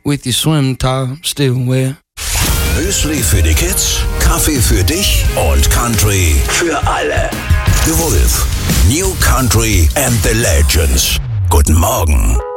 with your swim top still wet. Müsli für die Kids, Kaffee für dich und Country für alle. The Wolf, New Country and the Legends. Guten Morgen.